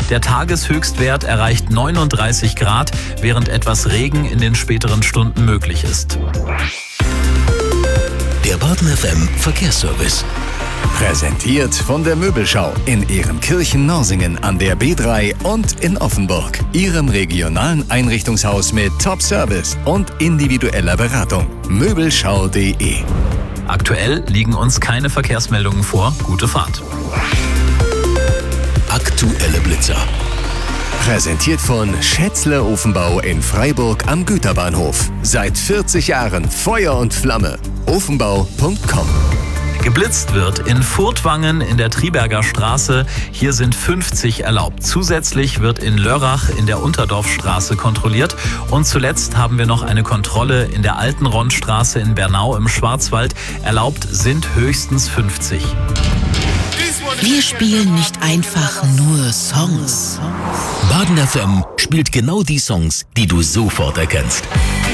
Der Tageshöchstwert erreicht 39 Grad, während etwas Regen in den späteren Stunden möglich ist. Der Baden FM Verkehrsservice. Präsentiert von der Möbelschau in Ehrenkirchen-Norsingen an der B3 und in Offenburg. Ihrem regionalen Einrichtungshaus mit Top-Service und individueller Beratung. Möbelschau.de. Aktuell liegen uns keine Verkehrsmeldungen vor. Gute Fahrt. Aktuelle Blitzer. Präsentiert von Schätzler Ofenbau in Freiburg am Güterbahnhof. Seit 40 Jahren Feuer und Flamme. Ofenbau.com. Geblitzt wird in Furtwangen in der Triberger Straße. Hier sind 50 erlaubt. Zusätzlich wird in Lörrach in der Unterdorfstraße kontrolliert. Und zuletzt haben wir noch eine Kontrolle in der Altenrondstraße in Bernau im Schwarzwald. Erlaubt sind höchstens 50. Wir spielen nicht einfach nur Songs. Baden FM spielt genau die Songs, die du sofort erkennst.